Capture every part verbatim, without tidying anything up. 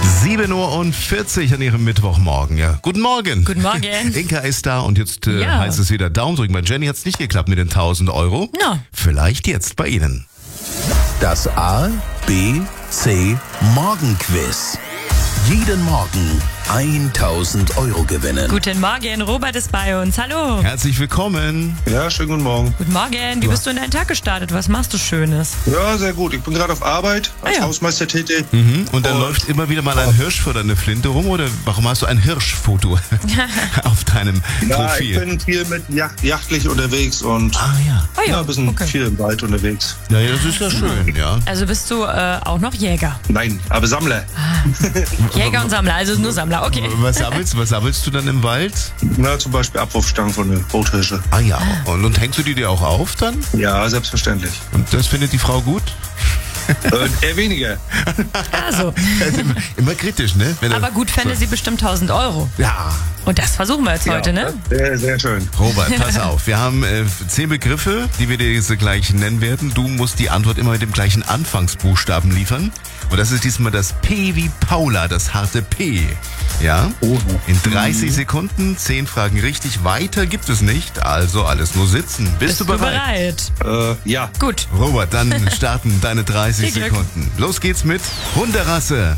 sieben Uhr vierzig an Ihrem Mittwochmorgen. Ja, guten Morgen. Guten Morgen. Inka ist da und jetzt äh, Ja. heißt es wieder Daumen drücken. Bei Jenny hat es nicht geklappt mit den tausend Euro. Ja. Vielleicht jetzt bei Ihnen. Das A, B, C Morgenquiz. Jeden Morgen tausend Euro gewinnen. Guten Morgen, Robert ist bei uns. Hallo. Herzlich willkommen. Ja, schönen guten Morgen. Guten Morgen. Wie bist du in deinen Tag gestartet? Was machst du Schönes? Ja, sehr gut. Ich bin gerade auf Arbeit als Ah ja. Hausmeister tätig. Mhm. Und dann Und- läuft immer wieder mal ein Hirsch vor deiner Flinte rum oder warum hast du ein Hirschfoto auf deinem Ja, ich Profil? bin viel mit Yacht, yachtlich unterwegs und Ah ja. Oh ja, ein bisschen okay. viel im Wald unterwegs. Ja, ja, das ist ja schön, ja. Also bist du äh, auch noch Jäger. Nein, aber Sammler. Jäger und Sammler, also nur Sammler, okay. Was sammelst, was sammelst du dann im Wald? Na, zum Beispiel Abwurfstangen von der Rothirsche. Ah ja. Und, und hängst du die dir auch auf dann? Ja, selbstverständlich. Und das findet die Frau gut? äh, eher weniger. Also, immer, immer kritisch, ne? Wenn er- aber gut fände sie bestimmt tausend Euro. Ja. Und das versuchen wir jetzt heute, ne? Sehr, sehr schön. Robert, pass auf. Wir haben äh, zehn Begriffe, die wir dir jetzt gleich nennen werden. Du musst die Antwort immer mit dem gleichen Anfangsbuchstaben liefern. Und das ist diesmal das P wie Paula, das harte P. Ja? In dreißig Sekunden, zehn Fragen richtig. Weiter gibt es nicht. Also alles nur sitzen. Bist, Bist du bereit? Äh, ja. Gut. Robert, dann starten deine dreißig Viel Glück. Sekunden. Los geht's mit Hunderasse.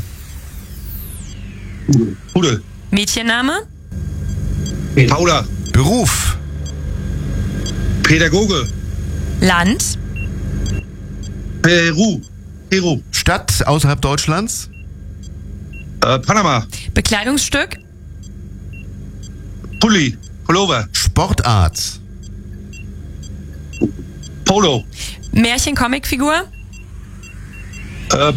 Pudel. Mädchenname? Paula. Beruf. Pädagoge. Land? Peru. Peru. Stadt außerhalb Deutschlands. Äh, Panama. Bekleidungsstück? Pulli. Pullover. Sportart. Polo. Märchen-Comicfigur? Äh,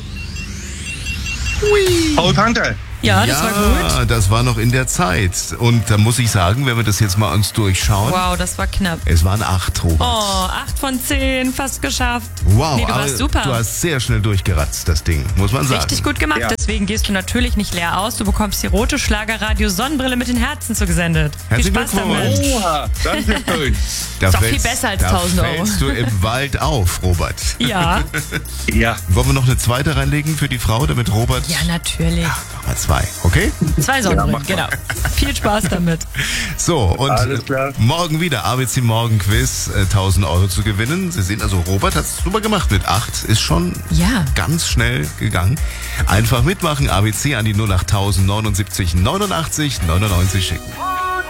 Paul Panther. Ja, das war gut. das war noch in der Zeit. Und da muss ich sagen, wenn wir das jetzt mal uns durchschauen, Wow, das war knapp. es waren acht, Robert. Oh, acht von zehn, fast geschafft. Wow, Nee, du aber warst super. du hast sehr schnell durchgeratzt, das Ding, muss man sagen. Richtig gut gemacht, Ja. deswegen gehst du natürlich nicht leer aus. Du bekommst die rote Schlagerradio-Sonnenbrille mit den Herzen zugesendet. Herzlichen Viel Spaß Glückwunsch. damit. Oha, danke schön. Da Ist doch viel fällst- besser als da tausend Euro. fällst du im Wald auf, Robert. Ja, Ja. Wollen wir noch eine zweite reinlegen für die Frau, damit Robert... ja, natürlich. Machen wir zwei, okay? Zwei Sonnenbrillen, genau. Viel Spaß damit. So, und Alles klar. morgen wieder A B C Morgen Quiz, äh, tausend Euro zu gewinnen. Sie sehen also, Robert hat es super gemacht mit acht, ist schon Ja. ganz schnell gegangen. Einfach mitmachen, A B C an die null acht neunundsiebzig neunundachtzig neunundneunzig schicken.